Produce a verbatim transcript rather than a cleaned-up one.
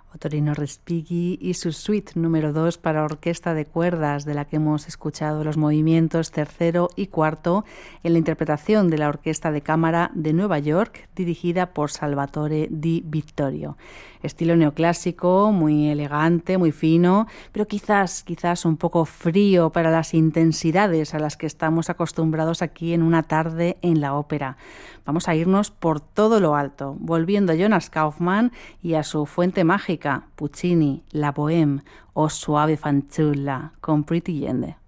Ottorino Respighi y su suite número dos para orquesta de cuerdas, de la que hemos escuchado los movimientos tercero y cuarto en la interpretación de la Orquesta de Cámara de Nueva York, dirigida por Salvatore Di Vittorio. Estilo neoclásico, muy elegante, muy fino, pero quizás, quizás un poco frío para las intensidades a las que estamos acostumbrados aquí en una tarde en la ópera. Vamos a irnos por todo lo alto, volviendo a Jonas Kaufmann y a su fuente mágica, Puccini, La Bohème o Suave Fanciulla con Pretty Yende.